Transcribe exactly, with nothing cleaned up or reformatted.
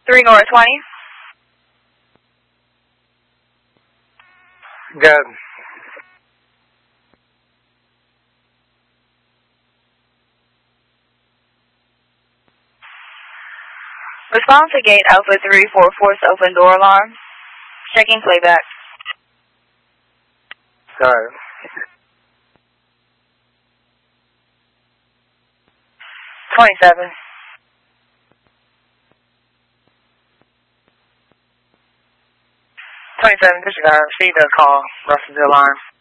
three North twenty. Good. Respond to gate Alpha three four force open door alarm. Checking playback. Sorry. twenty-seven. twenty-seven, disregard. Received a call. Rest of the alarm.